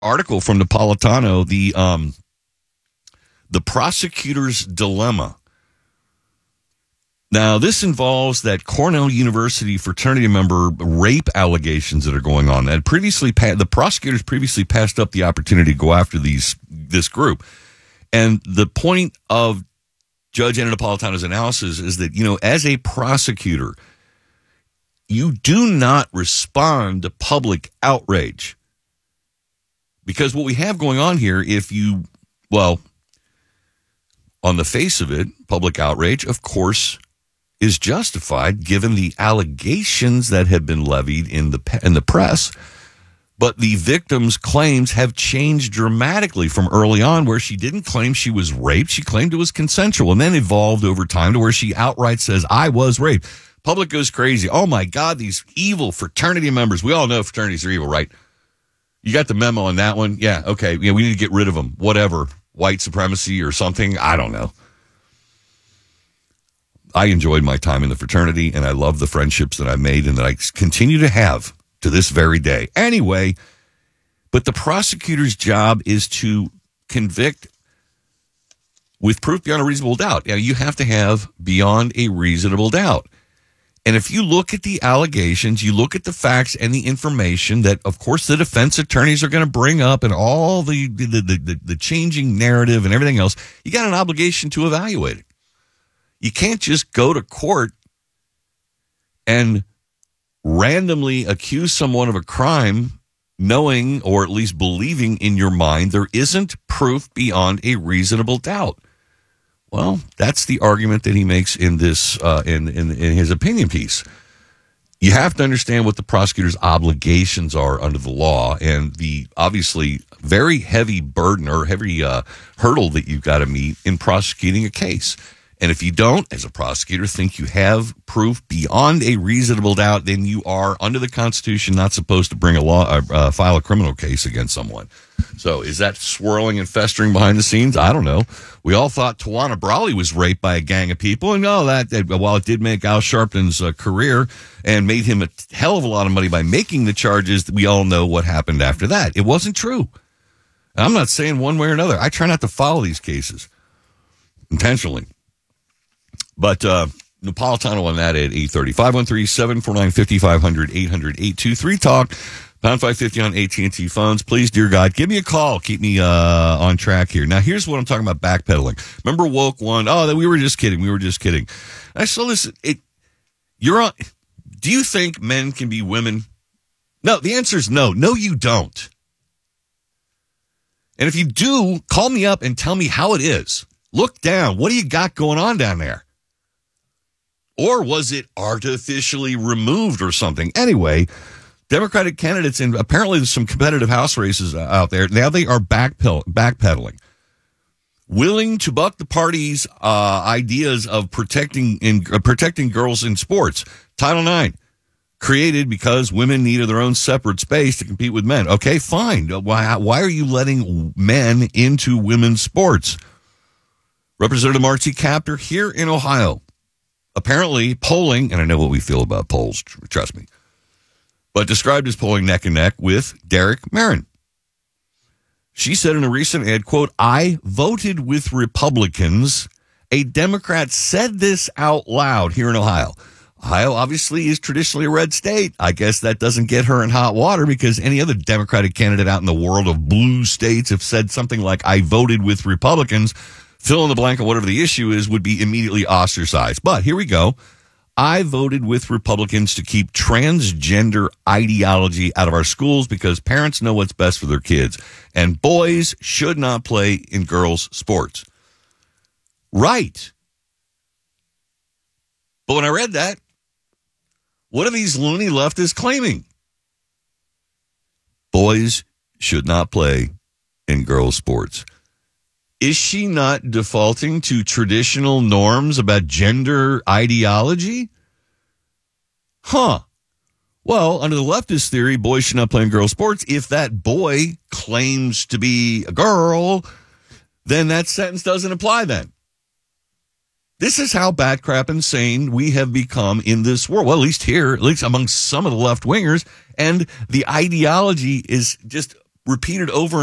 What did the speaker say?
article from Napolitano, the prosecutor's dilemma. Now, this involves that Cornell University fraternity member rape allegations that are going on. That the prosecutors previously passed up the opportunity to go after this group. And the point of Judge Anna Napolitano's analysis is that, as a prosecutor, you do not respond to public outrage. Because what we have going on here, on the face of it, public outrage, of course, is justified given the allegations that have been levied in the press. But the victim's claims have changed dramatically from early on, where she didn't claim she was raped. She claimed it was consensual, and then evolved over time to where she outright says, I was raped. Public goes crazy. Oh, my God, these evil fraternity members. We all know fraternities are evil, right? You got the memo on that one? Yeah, okay. Yeah, we need to get rid of them. Whatever. White supremacy or something. I don't know. I enjoyed my time in the fraternity, and I love the friendships that I made and that I continue to have to this very day. Anyway, but the prosecutor's job is to convict with proof beyond a reasonable doubt. Now, you have to have beyond a reasonable doubt. And if you look at the allegations, you look at the facts and the information that, of course, the defense attorneys are going to bring up and all the changing narrative and everything else, you got an obligation to evaluate it. You can't just go to court and randomly accuse someone of a crime knowing, or at least believing in your mind, there isn't proof beyond a reasonable doubt. Well, that's the argument that he makes in this in his opinion piece. You have to understand what the prosecutor's obligations are under the law, and the obviously very heavy burden or heavy hurdle that you've got to meet in prosecuting a case. And if you don't, as a prosecutor, think you have proof beyond a reasonable doubt, then you are, under the Constitution, not supposed to bring file a criminal case against someone. So is that swirling and festering behind the scenes? I don't know. We all thought Tawana Brawley was raped by a gang of people, and while it did make Al Sharpton's career and made him a hell of a lot of money by making the charges, we all know what happened after that. It wasn't true. I'm not saying one way or another. I try not to follow these cases intentionally. But Napolitano on that at 8:30. 513-749-5500, 800-823-TALK, pound 550 on AT&T phones. Please, dear God, give me a call. Keep me on track here. Now, here's what I'm talking about, backpedaling. Remember Woke One? Oh, we were just kidding. I saw this. Do you think men can be women? No, the answer is no. No, you don't. And if you do, call me up and tell me how it is. Look down. What do you got going on down there? Or was it artificially removed or something? Anyway, Democratic candidates, and apparently there's some competitive House races out there. Now they are backpedaling, willing to buck the party's ideas of protecting girls in sports. Title IX, created because women needed their own separate space to compete with men. Okay, fine. Why are you letting men into women's sports? Representative Marcy Kaptur here in Ohio. Apparently polling, and I know what we feel about polls, trust me, but described as polling neck and neck with Derek Marin. She said in a recent ad, quote, I voted with Republicans. A Democrat said this out loud here in Ohio. Ohio obviously is traditionally a red state. I guess that doesn't get her in hot water because any other Democratic candidate out in the world of blue states have said something like, I voted with Republicans. Fill in the blank on whatever the issue is would be immediately ostracized. But here we go. I voted with Republicans to keep transgender ideology out of our schools because parents know what's best for their kids. And boys should not play in girls' sports. Right. But when I read that, what are these loony leftists claiming? Boys should not play in girls' sports. Is she not defaulting to traditional norms about gender ideology? Well, under the leftist theory, boys should not play in girls' sports. If that boy claims to be a girl, then that sentence doesn't apply then. This is how bat crap insane we have become in this world. Well, at least here, at least among some of the left-wingers. And the ideology is just repeated over